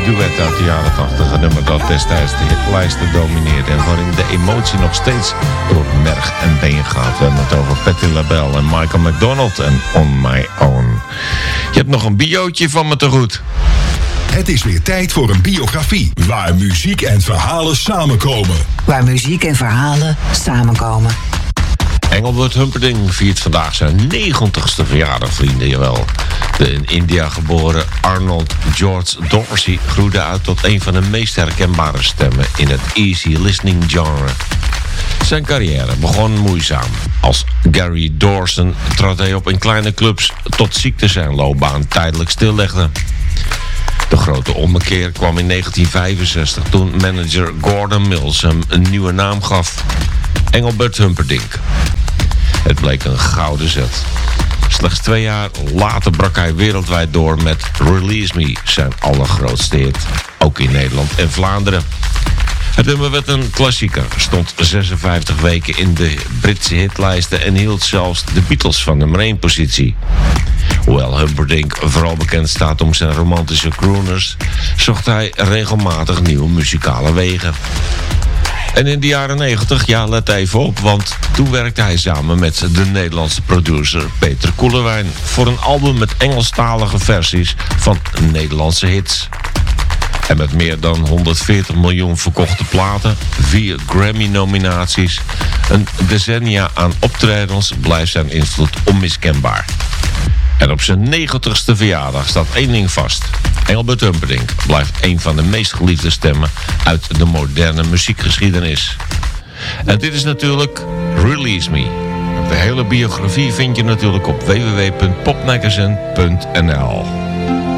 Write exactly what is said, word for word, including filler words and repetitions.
duet uit de jaren tachtig. Een nummer dat destijds de hitlijsten domineerde en waarin de emotie nog steeds door merg en been gaat. We hebben het over Patti LaBelle en Michael McDonald en On My Own. Je hebt nog een biootje van me te goed. Het is weer tijd voor een biografie, waar muziek en verhalen samenkomen. Waar muziek en verhalen samenkomen. Engelbert Humperdinck viert vandaag zijn negentigste verjaardag, vrienden, jawel. De in India geboren Arnold George Dorsey groeide uit tot een van de meest herkenbare stemmen in het easy listening genre. Zijn carrière begon moeizaam. Als Gary Dawson trad hij op in kleine clubs tot ziekte zijn loopbaan tijdelijk stillegde. De grote ommekeer kwam in negentien vijfenzestig toen manager Gordon Mills hem een nieuwe naam gaf. Engelbert Humperdinck. Het bleek een gouden zet. Slechts twee jaar later brak hij wereldwijd door met Release Me, zijn allergrootste hit. Ook in Nederland en Vlaanderen. Het nummer werd een klassieker, stond zesenvijftig weken in de Britse hitlijsten en hield zelfs de Beatles van nummer één positie. Hoewel Humperdinck vooral bekend staat om zijn romantische crooners, zocht hij regelmatig nieuwe muzikale wegen. En in de jaren negentig, ja, let even op, want toen werkte hij samen met de Nederlandse producer Peter Koelewijn voor een album met Engelstalige versies van Nederlandse hits. En met meer dan honderdveertig miljoen verkochte platen, vier Grammy-nominaties, een decennia aan optredens blijft zijn invloed onmiskenbaar. En op zijn negentigste verjaardag staat één ding vast. Engelbert Humperdinck blijft een van de meest geliefde stemmen uit de moderne muziekgeschiedenis. En dit is natuurlijk Release Me. De hele biografie vind je natuurlijk op w w w punt popmagazine punt n l.